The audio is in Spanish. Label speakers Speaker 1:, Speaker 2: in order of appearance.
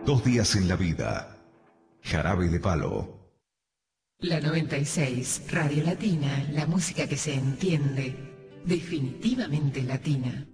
Speaker 1: 2 días en la vida. Jarabe de Palo.
Speaker 2: La 96, Radio Latina, la música que se entiende, definitivamente latina.